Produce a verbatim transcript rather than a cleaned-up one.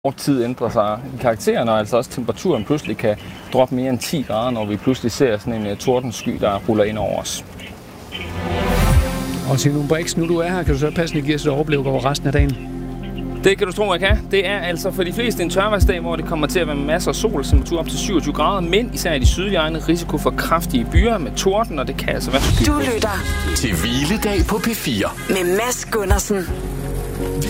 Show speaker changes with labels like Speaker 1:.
Speaker 1: kort tid ændrer sig i karakteren, og altså også temperaturen pludselig kan droppe mere end ti grader, når vi pludselig ser sådan en uh, tordensky, der ruller ind over os.
Speaker 2: Og Tino Brix, nu du er her, kan du så passende give os et overblik over resten af dagen?
Speaker 1: Det kan du tro, jeg kan. Det er altså for de fleste en tørvejrsdag, hvor det kommer til at være masser af sol, temperatur op til syvogtyve grader, men især i de sydlige egne risiko for kraftige byer med torden, og det kan altså være...
Speaker 3: Du lytter
Speaker 4: til Hviledag på P fire
Speaker 3: med Mads Gundersen.